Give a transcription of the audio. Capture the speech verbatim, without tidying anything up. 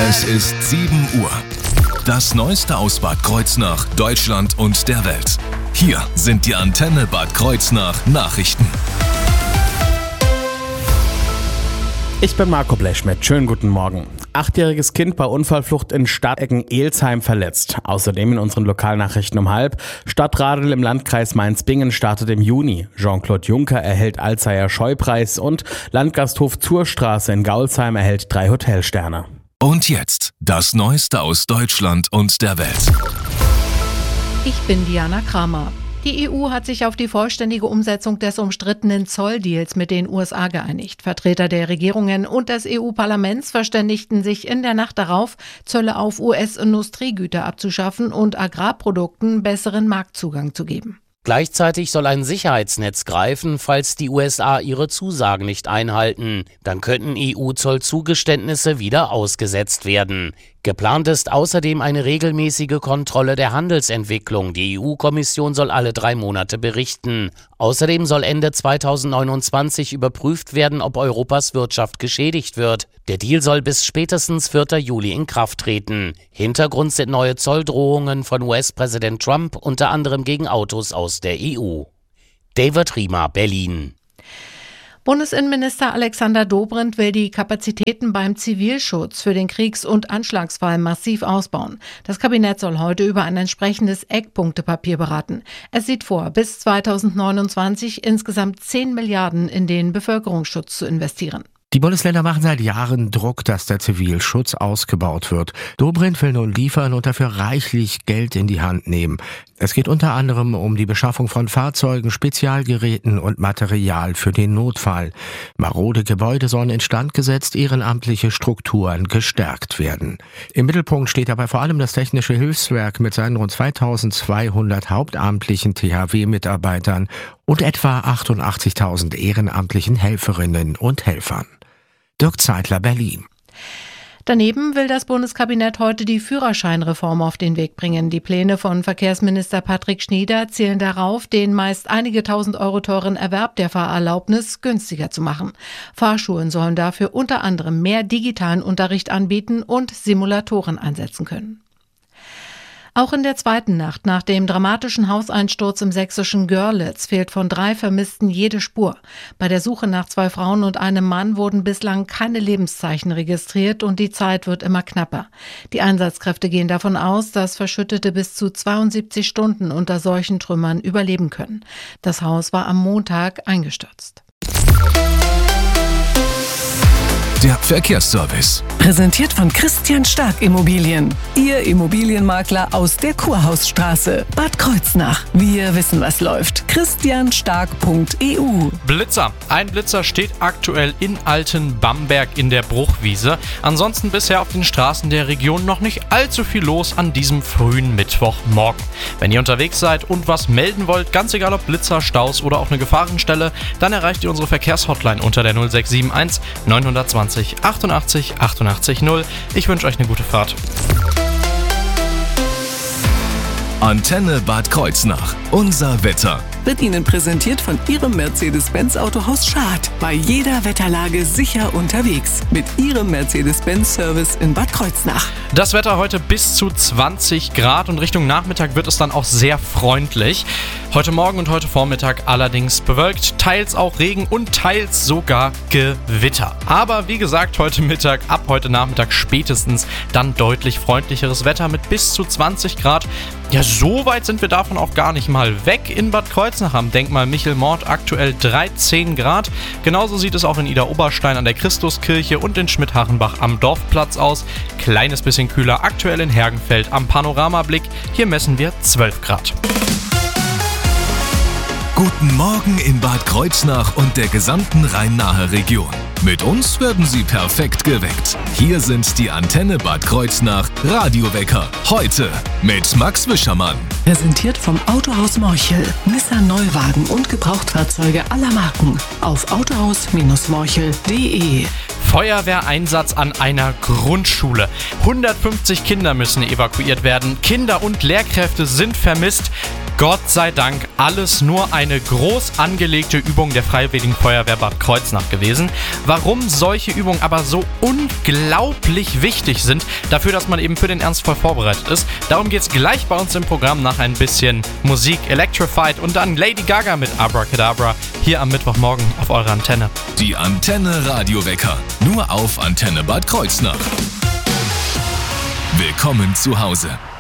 Es ist sieben Uhr. Das Neueste aus Bad Kreuznach, Deutschland und der Welt. Hier sind die Antenne Bad Kreuznach Nachrichten. Ich bin Marco Blechschmidt. Schönen guten Morgen. Achtjähriges Kind bei Unfallflucht in Stadtecken-Elsheim verletzt. Außerdem in unseren Lokalnachrichten um halb. Stadtradl im Landkreis Mainz-Bingen startet im Juni. Jean-Claude Juncker erhält Alzheimer Scheupreis und Landgasthof Zurstraße in Gaulsheim erhält drei Hotelsterne. Und jetzt das Neueste aus Deutschland und der Welt. Ich bin Diana Kramer. Die E U hat sich auf die vollständige Umsetzung des umstrittenen Zolldeals mit den U S A geeinigt. Vertreter der Regierungen und des E U-Parlaments verständigten sich in der Nacht darauf, Zölle auf U S-Industriegüter abzuschaffen und Agrarprodukten besseren Marktzugang zu geben. Gleichzeitig soll ein Sicherheitsnetz greifen, falls die U S A ihre Zusagen nicht einhalten. Dann könnten E U-Zollzugeständnisse wieder ausgesetzt werden. Geplant ist außerdem eine regelmäßige Kontrolle der Handelsentwicklung. Die E U-Kommission soll alle drei Monate berichten. Außerdem soll Ende zweitausendneunundzwanzig überprüft werden, ob Europas Wirtschaft geschädigt wird. Der Deal soll bis spätestens vierten Juli in Kraft treten. Hintergrund sind neue Zolldrohungen von U S-Präsident Trump, unter anderem gegen Autos aus der E U. David Riemer, Berlin. Bundesinnenminister Alexander Dobrindt will die Kapazitäten beim Zivilschutz für den Kriegs- und Anschlagsfall massiv ausbauen. Das Kabinett soll heute über ein entsprechendes Eckpunktepapier beraten. Es sieht vor, bis zweitausendneunundzwanzig insgesamt zehn Milliarden in den Bevölkerungsschutz zu investieren. Die Bundesländer machen seit Jahren Druck, dass der Zivilschutz ausgebaut wird. Dobrindt will nun liefern und dafür reichlich Geld in die Hand nehmen. Es geht unter anderem um die Beschaffung von Fahrzeugen, Spezialgeräten und Material für den Notfall. Marode Gebäude sollen instand gesetzt, ehrenamtliche Strukturen gestärkt werden. Im Mittelpunkt steht dabei vor allem das Technische Hilfswerk mit seinen rund zweitausendzweihundert hauptamtlichen T H W-Mitarbeitern und etwa achtundachtzigtausend ehrenamtlichen Helferinnen und Helfern. Dirk Zeitler, Berlin. Daneben will das Bundeskabinett heute die Führerscheinreform auf den Weg bringen. Die Pläne von Verkehrsminister Patrick Schnieder zielen darauf, den meist einige tausend Euro teuren Erwerb der Fahrerlaubnis günstiger zu machen. Fahrschulen sollen dafür unter anderem mehr digitalen Unterricht anbieten und Simulatoren einsetzen können. Auch in der zweiten Nacht nach dem dramatischen Hauseinsturz im sächsischen Görlitz fehlt von drei Vermissten jede Spur. Bei der Suche nach zwei Frauen und einem Mann wurden bislang keine Lebenszeichen registriert und die Zeit wird immer knapper. Die Einsatzkräfte gehen davon aus, dass Verschüttete bis zu zweiundsiebzig Stunden unter solchen Trümmern überleben können. Das Haus war am Montag eingestürzt. Der Verkehrsservice. Präsentiert von Christian Stark Immobilien. Ihr Immobilienmakler aus der Kurhausstraße. Bad Kreuznach. Wir wissen, was läuft. christian stark punkt e u. Blitzer. Ein Blitzer steht aktuell in Altenbamberg in der Bruchwiese. Ansonsten bisher auf den Straßen der Region noch nicht allzu viel los an diesem frühen Mittwochmorgen. Wenn ihr unterwegs seid und was melden wollt, ganz egal ob Blitzer, Staus oder auch eine Gefahrenstelle, dann erreicht ihr unsere Verkehrshotline unter der null sechs sieben eins neun zwei zwei achtundachtzig achtundachtzig null. Ich wünsche euch eine gute Fahrt. Antenne Bad Kreuznach. Unser Wetter. Wird Ihnen präsentiert von Ihrem Mercedes-Benz Autohaus Schad. Bei jeder Wetterlage sicher unterwegs. Mit Ihrem Mercedes-Benz-Service in Bad Kreuznach. Das Wetter heute bis zu zwanzig Grad und Richtung Nachmittag wird es dann auch sehr freundlich. Heute Morgen und heute Vormittag allerdings bewölkt, teils auch Regen und teils sogar Gewitter. Aber wie gesagt, heute Mittag, ab heute Nachmittag spätestens dann deutlich freundlicheres Wetter mit bis zu zwanzig Grad. Ja, so weit sind wir davon auch gar nicht mal weg. In Bad Kreuznach am Denkmal Michel-Mort aktuell dreizehn Grad. Genauso sieht es auch in Idar-Oberstein an der Christuskirche und in Schmidhachenbach am Dorfplatz aus. Kleines bisschen kühler aktuell in Hergenfeld am Panoramablick. Hier messen wir zwölf Grad. Guten Morgen in Bad Kreuznach und der gesamten Rhein-Nahe Region. Mit uns werden Sie perfekt geweckt. Hier sind die Antenne Bad Kreuznach Radiowecker. Heute mit Max Wischermann. Präsentiert vom Autohaus Morchel. Nissan Neuwagen und Gebrauchtfahrzeuge aller Marken. Auf autohaus Bindestrich morchel punkt de. Feuerwehreinsatz an einer Grundschule. hundertfünfzig Kinder müssen evakuiert werden. Kinder und Lehrkräfte sind vermisst. Gott sei Dank alles nur eine groß angelegte Übung der Freiwilligen Feuerwehr Bad Kreuznach gewesen. Warum solche Übungen aber so unglaublich wichtig sind, dafür, dass man eben für den Ernstfall vorbereitet ist, darum geht es gleich bei uns im Programm nach ein bisschen Musik, Electrified und dann Lady Gaga mit Abracadabra hier am Mittwochmorgen auf eurer Antenne. Die Antenne Radiowecker, nur auf Antenne Bad Kreuznach. Willkommen zu Hause.